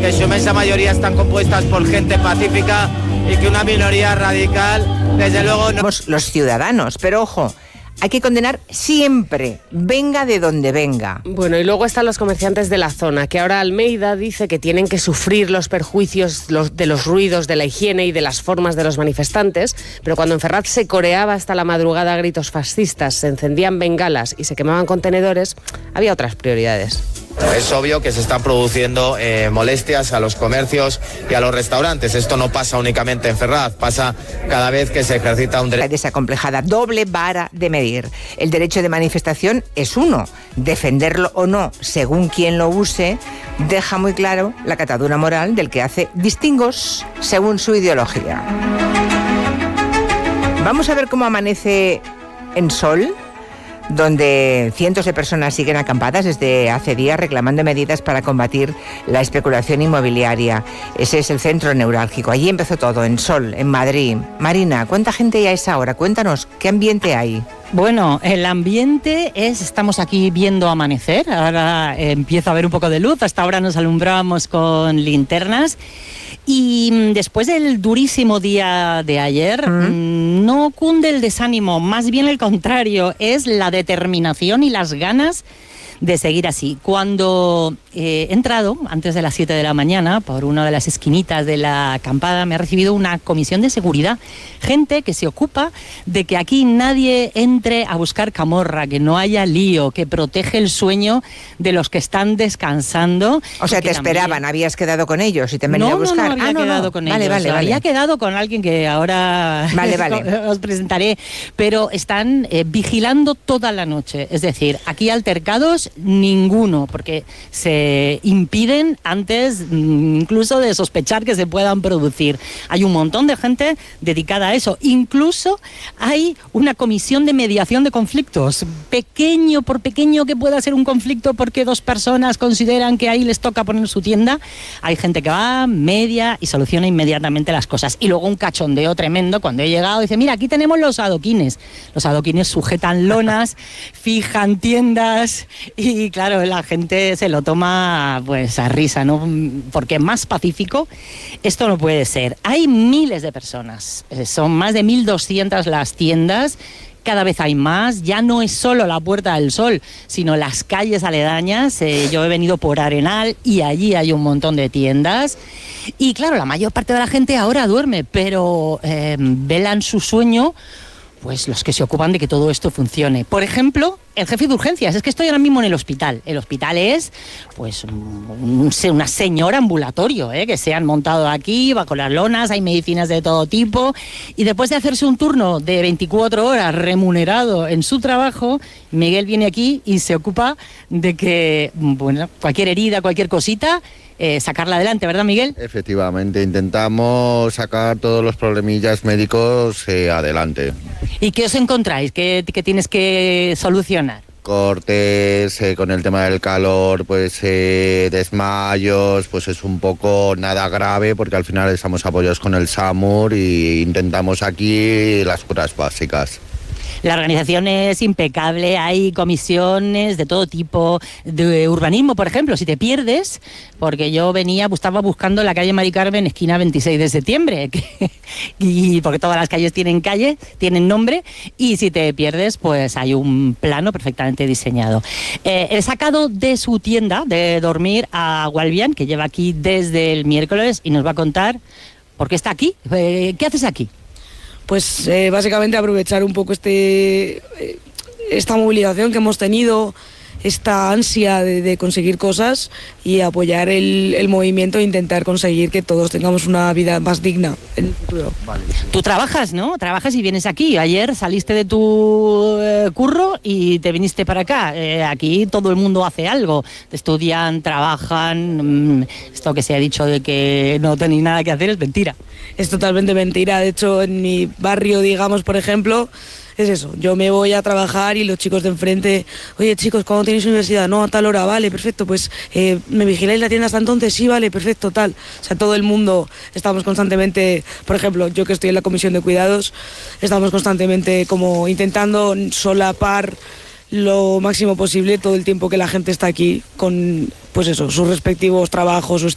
que su inmensa mayoría están compuestas por gente pacífica y que una minoría radical, desde luego, no... Los ciudadanos, pero ojo, hay que condenar siempre, venga de donde venga. Bueno, y luego están los comerciantes de la zona, que ahora Almeida dice que tienen que sufrir los perjuicios de los ruidos, de la higiene y de las formas de los manifestantes, pero cuando en Ferraz se coreaba hasta la madrugada a gritos fascistas, se encendían bengalas y se quemaban contenedores, había otras prioridades. Es obvio que se están produciendo molestias a los comercios y a los restaurantes. Esto no pasa únicamente en Ferraz, pasa cada vez que se ejercita un derecho. Desacomplejada, doble vara de medir. El derecho de manifestación es uno. Defenderlo o no, según quien lo use, deja muy claro la catadura moral del que hace distingos según su ideología. Vamos a ver cómo amanece en Sol, donde cientos de personas siguen acampadas desde hace días reclamando medidas para combatir la especulación inmobiliaria. Ese es el centro neurálgico. Allí empezó todo, en Sol, en Madrid. Marina, ¿cuánta gente hay a esa hora? Cuéntanos, ¿qué ambiente hay? Bueno, el ambiente es, estamos aquí viendo amanecer, ahora empieza a haber un poco de luz, hasta ahora nos alumbramos con linternas y después del durísimo día de ayer no cunde el desánimo, más bien el contrario, es la determinación y las ganas de seguir así. Cuando he entrado, antes de las 7 de la mañana, por una de las esquinitas de la acampada, me ha recibido una comisión de seguridad. Gente que se ocupa de que aquí nadie entre a buscar camorra, que no haya lío, que protege el sueño de los que están descansando. O sea, te esperaban, habías quedado con ellos y te venían a buscar. No había quedado con ellos. Vale. Había quedado con alguien que ahora os presentaré, pero están vigilando toda la noche. Es decir, aquí altercados ninguno, porque se impiden antes incluso de sospechar que se puedan producir. Hay un montón de gente dedicada a eso. Incluso hay una comisión de mediación de conflictos, pequeño por pequeño que pueda ser un conflicto porque dos personas consideran que ahí les toca poner su tienda. Hay gente que va, media y soluciona inmediatamente las cosas. Y luego un cachondeo tremendo cuando he llegado, dice, mira, aquí tenemos los adoquines. Los adoquines sujetan lonas, fijan tiendas y claro, la gente se lo toma pues a risa, ¿no? Porque más pacífico esto no puede ser. Hay miles de personas, son más de 1.200 las tiendas. Cada vez hay más, ya no es solo la Puerta del Sol, sino las calles aledañas. Yo he venido por Arenal y allí hay un montón de tiendas. Y claro, la mayor parte de la gente ahora duerme, pero velan su sueño pues los que se ocupan de que todo esto funcione. Por ejemplo, el jefe de urgencias. Es que estoy ahora mismo en el hospital. El hospital es pues una señora ambulatorio, que se han montado aquí, bajo las lonas, hay medicinas de todo tipo. Y después de hacerse un turno de 24 horas remunerado en su trabajo, Miguel viene aquí y se ocupa de que, bueno, cualquier herida, cualquier cosita, sacarla adelante, ¿verdad, Miguel? Efectivamente, intentamos sacar todos los problemillas médicos adelante. ¿Y qué os encontráis? ¿Qué tienes que solucionar? Cortes, con el tema del calor, pues desmayos, pues es un poco nada grave porque al final estamos apoyados con el SAMUR y intentamos aquí las curas básicas. La organización es impecable, hay comisiones de todo tipo, de urbanismo, por ejemplo, si te pierdes, porque yo estaba buscando la calle Mari Carmen, esquina 26 de septiembre, y porque todas las calles tienen nombre, y si te pierdes, pues hay un plano perfectamente diseñado. He sacado de su tienda de dormir a Gualbian, que lleva aquí desde el miércoles, y nos va a contar por qué está aquí. ¿Qué haces aquí? Pues básicamente aprovechar un poco esta movilización que hemos tenido, esta ansia de conseguir cosas y apoyar el movimiento e intentar conseguir que todos tengamos una vida más digna en el futuro. Vale. Tú trabajas, ¿no? Trabajas y vienes aquí. Ayer saliste de tu curro y te viniste para acá. Aquí todo el mundo hace algo. Estudian, trabajan. Esto que se ha dicho de que no tenéis nada que hacer es mentira. Es totalmente mentira. De hecho, en mi barrio, digamos, por ejemplo, es eso. Yo me voy a trabajar y los chicos de enfrente, oye chicos, ¿cuándo tenéis universidad? No, a tal hora, vale, perfecto, pues ¿me vigiláis la tienda hasta entonces? Sí, vale, perfecto, tal. O sea, todo el mundo estamos constantemente, por ejemplo, yo que estoy en la comisión de cuidados, estamos constantemente como intentando solapar lo máximo posible todo el tiempo que la gente está aquí con, pues eso, sus respectivos trabajos, sus